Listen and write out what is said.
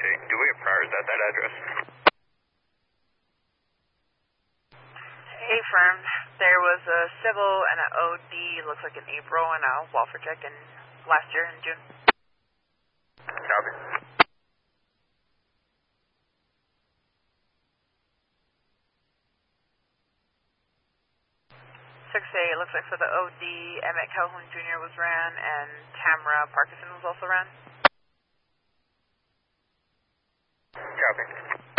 Okay, do we have priors at that address? Hey, firm. There was a civil and an OD, looks like in April, and a welfare check in last year in June. Copy. 6A, it looks like for the OD, Emmett Calhoun Jr. was ran, and Tamara Parkinson was also ran. Copy.